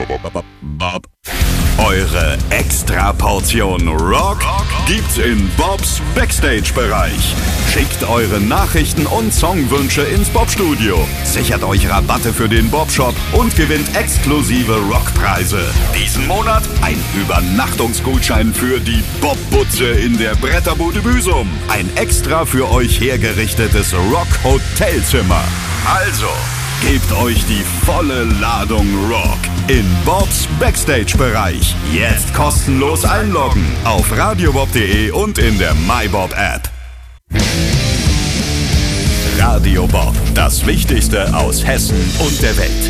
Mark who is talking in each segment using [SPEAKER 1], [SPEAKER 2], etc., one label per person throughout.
[SPEAKER 1] Eure Extra-Portion Rock gibt's in Bobs Backstage-Bereich. Schickt eure Nachrichten und Songwünsche ins Bob-Studio. Sichert euch Rabatte für den Bob-Shop und gewinnt exklusive Rockpreise. Diesen Monat ein Übernachtungsgutschein für die Bob-Butze in der Bretterbude Büsum. Ein extra für euch hergerichtetes Rock-Hotelzimmer. Also, gebt euch die volle Ladung Rock in Bobs Backstage-Bereich. Jetzt kostenlos einloggen auf radiobob.de und in der MyBob-App. Radio Bob, das Wichtigste aus Hessen und der Welt.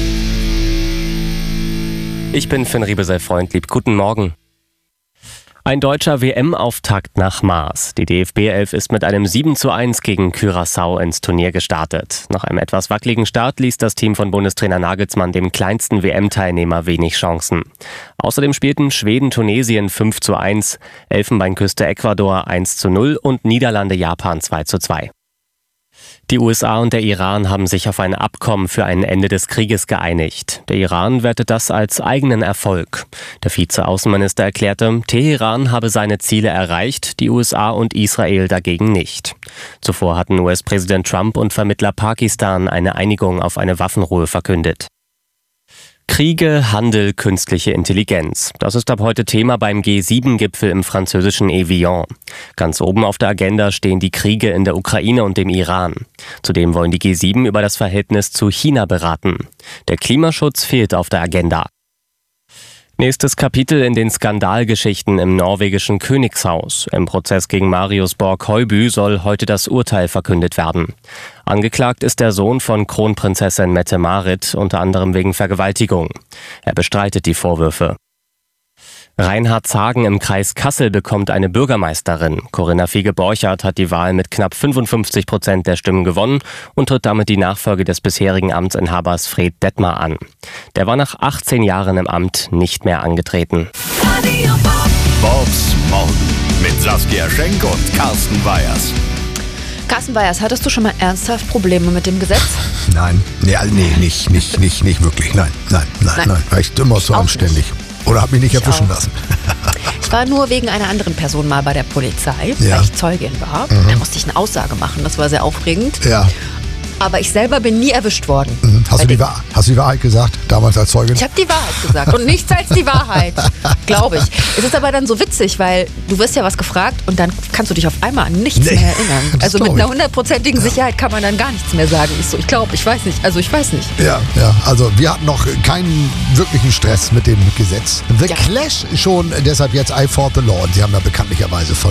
[SPEAKER 2] Ich bin Finn Riebesell-Freundlieb. Guten Morgen. Ein deutscher WM-Auftakt nach Maß. Die DFB-Elf ist mit einem 7:1 gegen Curaçao ins Turnier gestartet. Nach einem etwas wackeligen Start ließ das Team von Bundestrainer Nagelsmann dem kleinsten WM-Teilnehmer wenig Chancen. Außerdem spielten Schweden-Tunesien 5:1, Elfenbeinküste Ecuador 1:0 und Niederlande-Japan 2:2. Die USA und der Iran haben sich auf ein Abkommen für ein Ende des Krieges geeinigt. Der Iran wertet das als eigenen Erfolg. Der Vize-Außenminister erklärte, Teheran habe seine Ziele erreicht, die USA und Israel dagegen nicht. Zuvor hatten US-Präsident Trump und Vermittler Pakistan eine Einigung auf eine Waffenruhe verkündet. Kriege, Handel, künstliche Intelligenz. Das ist ab heute Thema beim G7-Gipfel im französischen Evian. Ganz oben auf der Agenda stehen die Kriege in der Ukraine und dem Iran. Zudem wollen die G7 über das Verhältnis zu China beraten. Der Klimaschutz fehlt auf der Agenda. Nächstes Kapitel in den Skandalgeschichten im norwegischen Königshaus. Im Prozess gegen Marius Borg-Høiby soll heute das Urteil verkündet werden. Angeklagt ist der Sohn von Kronprinzessin Mette-Marit, unter anderem wegen Vergewaltigung. Er bestreitet die Vorwürfe. Reinhardshagen im Kreis Kassel bekommt eine Bürgermeisterin. Corinna Fiege-Borchardt hat die Wahl mit knapp 55% der Stimmen gewonnen und tritt damit die Nachfolge des bisherigen Amtsinhabers Fred Detmar an. Der war nach 18 Jahren im Amt nicht mehr angetreten.
[SPEAKER 1] Bobs Morgen mit Saskia Schenk und Carsten Weyers.
[SPEAKER 3] Carsten Weyers, hattest du schon mal ernsthaft Probleme mit dem Gesetz?
[SPEAKER 4] Nein, nicht wirklich. Nein. War ich immer so anständig. Oder hab mich nicht erwischen lassen.
[SPEAKER 3] Ich war nur wegen einer anderen Person mal bei der Polizei, weil ich Zeugin war. Da musste ich eine Aussage machen, das war sehr aufregend.
[SPEAKER 4] Ja.
[SPEAKER 3] Aber ich selber bin nie erwischt worden.
[SPEAKER 4] Hast du die Wahrheit gesagt, damals als Zeugin?
[SPEAKER 3] Ich habe die Wahrheit gesagt und nichts als die Wahrheit, glaube ich. Es ist aber dann so witzig, weil du wirst ja was gefragt und dann kannst du dich auf einmal an nichts mehr erinnern. Also mit einer 100%igen Sicherheit kann man dann gar nichts mehr sagen. Ich glaube, ich weiß nicht. Also ich weiß nicht.
[SPEAKER 4] Ja, also wir hatten noch keinen wirklichen Stress mit dem Gesetz. The Clash schon, deshalb jetzt I Fought the Law. Und sie haben ja bekanntlicherweise von